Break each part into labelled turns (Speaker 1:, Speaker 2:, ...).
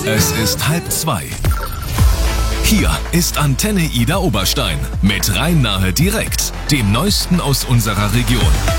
Speaker 1: Es ist 1:30. Hier ist Antenne Ida Oberstein mit Rhein-Nahe direkt, dem Neuesten aus unserer Region.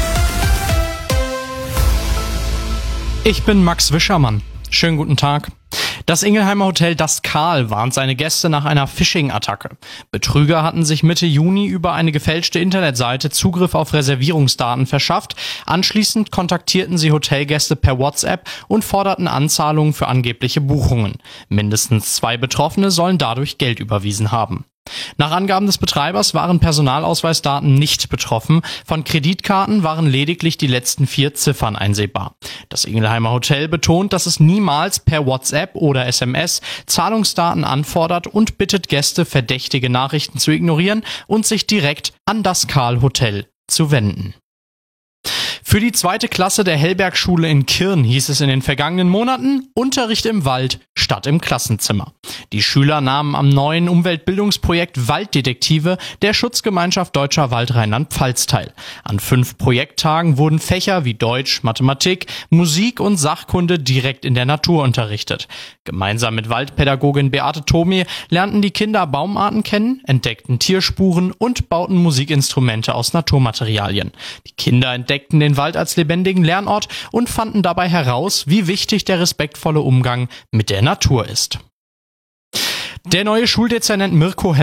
Speaker 2: Ich bin Max Wischermann. Schönen guten Tag. Das Ingelheimer Hotel Das Karl warnt seine Gäste nach einer Phishing-Attacke. Betrüger hatten sich Mitte Juni über eine gefälschte Internetseite Zugriff auf Reservierungsdaten verschafft. Anschließend kontaktierten sie Hotelgäste per WhatsApp und forderten Anzahlungen für angebliche Buchungen. Mindestens 2 Betroffene sollen dadurch Geld überwiesen haben. Nach Angaben des Betreibers waren Personalausweisdaten nicht betroffen. Von Kreditkarten waren lediglich die letzten 4 Ziffern einsehbar. Das Ingelheimer Hotel betont, dass es niemals per WhatsApp oder SMS Zahlungsdaten anfordert und bittet Gäste, verdächtige Nachrichten zu ignorieren und sich direkt an das Karl Hotel zu wenden. Für die 2. Klasse der Hellbergschule in Kirn hieß es in den vergangenen Monaten Unterricht im Wald statt im Klassenzimmer. Die Schüler nahmen am neuen Umweltbildungsprojekt Walddetektive der Schutzgemeinschaft Deutscher Wald Rheinland-Pfalz teil. An 5 Projekttagen wurden Fächer wie Deutsch, Mathematik, Musik und Sachkunde direkt in der Natur unterrichtet. Gemeinsam mit Waldpädagogin Beate Thomé lernten die Kinder Baumarten kennen, entdeckten Tierspuren und bauten Musikinstrumente aus Naturmaterialien. Die Kinder entdeckten den Wald als lebendigen Lernort und fanden dabei heraus, wie wichtig der respektvolle Umgang mit der Natur ist. Der neue Schuldezernent Mirko